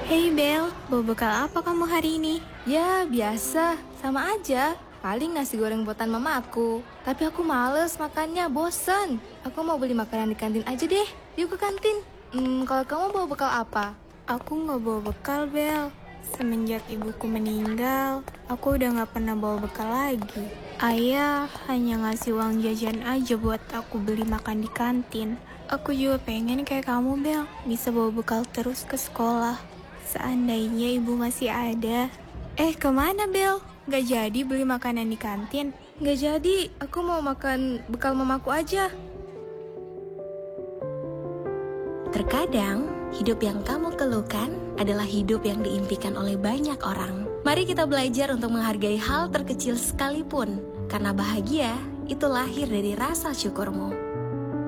Hey Bel, bawa bekal apa kamu hari ini? Ya, biasa. Sama aja. Paling nasi goreng buatan mama aku. Tapi aku males makannya, bosen. Aku mau beli makanan di kantin aja deh. Yuk ke kantin. Kalau kamu bawa bekal apa? Aku nggak bawa bekal Bel. Semenjak ibuku meninggal, aku udah nggak pernah bawa bekal lagi. Ayah hanya ngasih uang jajan aja buat aku beli makan di kantin. Aku juga pengen kayak kamu Bel, bisa bawa bekal terus ke sekolah. Seandainya ibu masih ada. Kemana Bel? Gak jadi beli makanan di kantin? Nggak jadi, aku mau makan bekal mamaku aja. Terkadang, hidup yang kamu keluhkan adalah hidup yang diimpikan oleh banyak orang. Mari kita belajar untuk menghargai hal terkecil sekalipun, karena bahagia itu lahir dari rasa syukurmu.